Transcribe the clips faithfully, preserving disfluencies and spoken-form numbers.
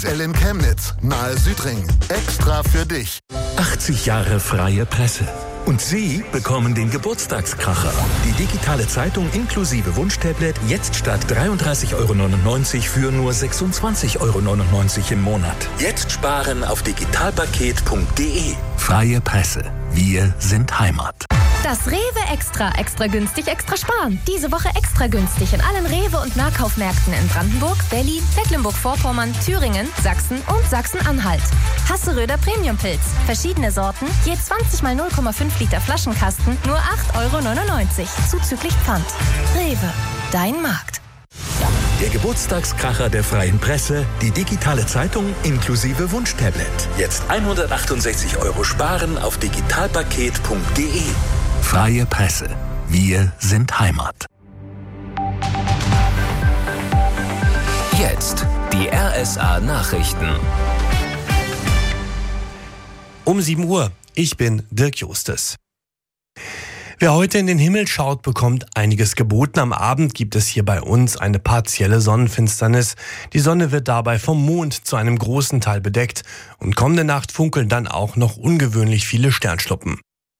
in Chemnitz, nahe Südring. Extra für dich. achtzig Jahre freie Presse. Und Sie bekommen den Geburtstagskracher. Die digitale Zeitung inklusive Wunschtablet jetzt statt dreiunddreißig Euro neunundneunzig für nur sechsundzwanzig Euro neunundneunzig im Monat. Jetzt sparen auf digitalpaket punkt de. Freie Presse. Wir sind Heimat. Das Rewe Extra. Extra günstig, extra sparen. Diese Woche extra günstig in allen Rewe- und Nahkaufmärkten in Brandenburg, Berlin, Mecklenburg-Vorpommern, Thüringen, Sachsen und Sachsen-Anhalt. Hasseröder Premiumpilz. Verschiedene Sorten, je zwanzig mal null Komma fünf Liter Flaschenkasten, nur acht Euro neunundneunzig. Zuzüglich Pfand. Rewe. Dein Markt. Der Geburtstagskracher der freien Presse, die digitale Zeitung inklusive Wunschtablet. Jetzt hundertachtundsechzig Euro sparen auf digitalpaket punkt de. Freie Presse. Wir sind Heimat. Jetzt die R S A-Nachrichten. Um sieben Uhr. Ich bin Dirk Justes. Wer heute in den Himmel schaut, bekommt einiges geboten. Am Abend gibt es hier bei uns eine partielle Sonnenfinsternis. Die Sonne wird dabei vom Mond zu einem großen Teil bedeckt. Und kommende Nacht funkeln dann auch noch ungewöhnlich viele Sternschnuppen.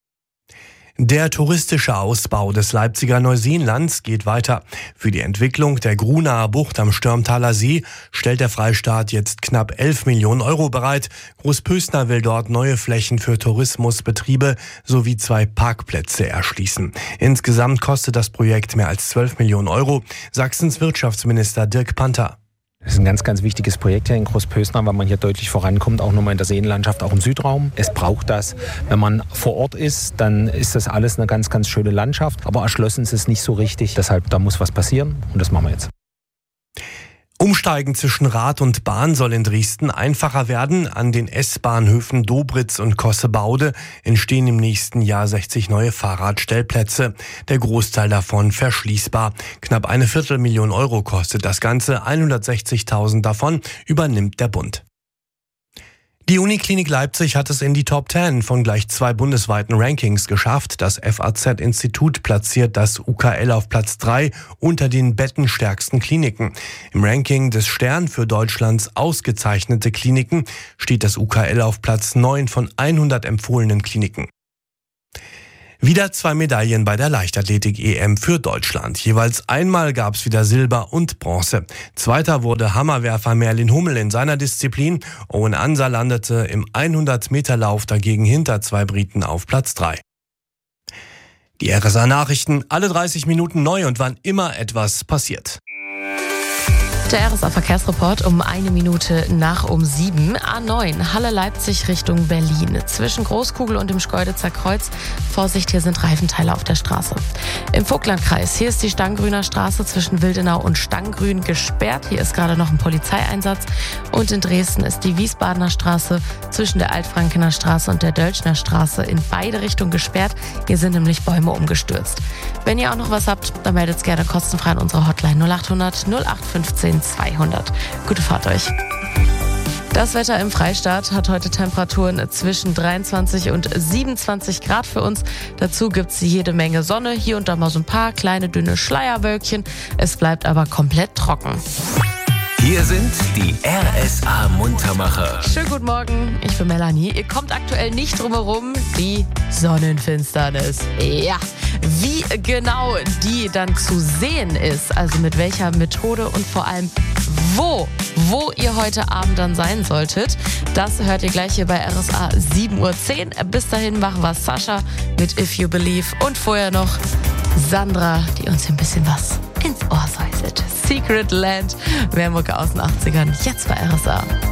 Der touristische Ausbau des Leipziger Neuseenlands geht weiter. Für die Entwicklung der Grunaer Bucht am Stürmtaler See stellt der Freistaat jetzt knapp elf Millionen Euro bereit. Großpösner will dort neue Flächen für Tourismusbetriebe sowie zwei Parkplätze erschließen. Insgesamt kostet das Projekt mehr als zwölf Millionen Euro. Sachsens Wirtschaftsminister Dirk Panther. Das ist ein ganz, ganz wichtiges Projekt hier in Großpösner, weil man hier deutlich vorankommt, auch nochmal in der Seenlandschaft, auch im Südraum. Es braucht das. Wenn man vor Ort ist, dann ist das alles eine ganz, ganz schöne Landschaft. Aber erschlossen ist es nicht so richtig. Deshalb, da muss was passieren und das machen wir jetzt. Umsteigen zwischen Rad und Bahn soll in Dresden einfacher werden. An den S-Bahnhöfen Dobritz und Kossebaude entstehen im nächsten Jahr sechzig neue Fahrradstellplätze. Der Großteil davon verschließbar. Knapp eine Viertelmillion Euro kostet das Ganze. hundertsechzigtausend davon übernimmt der Bund. Die Uniklinik Leipzig hat es in die Top zehn von gleich zwei bundesweiten Rankings geschafft. Das F A Z-Institut platziert das U K L auf Platz drei unter den bettenstärksten Kliniken. Im Ranking des Stern für Deutschlands ausgezeichnete Kliniken steht das U K L auf Platz neun von hundert empfohlenen Kliniken. Wieder zwei Medaillen bei der Leichtathletik-E M für Deutschland. Jeweils einmal gab es wieder Silber und Bronze. Zweiter wurde Hammerwerfer Merlin Hummel in seiner Disziplin. Owen Ansa landete im hundert-Meter-Lauf dagegen hinter zwei Briten auf Platz drei. Die R S A-Nachrichten, alle dreißig Minuten neu und wann immer etwas passiert. Der R S A-Verkehrsreport um eine Minute nach um sieben. A neun, Halle-Leipzig Richtung Berlin. Zwischen Großkugel und dem Schkeuditzer Kreuz. Vorsicht, hier sind Reifenteile auf der Straße. Im Vogtlandkreis, hier ist die Stanggrüner Straße zwischen Wildenau und Stanggrün gesperrt. Hier ist gerade noch ein Polizeieinsatz. Und in Dresden ist die Wiesbadener Straße zwischen der Altfrankener Straße und der Dölchner Straße in beide Richtungen gesperrt. Hier sind nämlich Bäume umgestürzt. Wenn ihr auch noch was habt, dann meldet es gerne kostenfrei an unsere Hotline null achthundert null acht fünfzehn zweihundert. Gute Fahrt euch. Das Wetter im Freistaat hat heute Temperaturen zwischen dreiundzwanzig und siebenundzwanzig Grad für uns. Dazu gibt's jede Menge Sonne, hier und da mal so ein paar kleine dünne Schleierwölkchen. Es bleibt aber komplett trocken. Hier sind die R S A-Muntermacher. Schönen guten Morgen, ich bin Melanie. Ihr kommt aktuell nicht drum herum, die Sonnenfinsternis. Ja, wie genau die dann zu sehen ist, also mit welcher Methode und vor allem wo, wo ihr heute Abend dann sein solltet, das hört ihr gleich hier bei R S A sieben Uhr zehn. Bis dahin machen wir Sascha mit If You Believe und vorher noch Sandra, die uns ein bisschen was ins Ohr säuselt. Secret Land, mehr Mucke aus den achtzigern, jetzt bei R S A.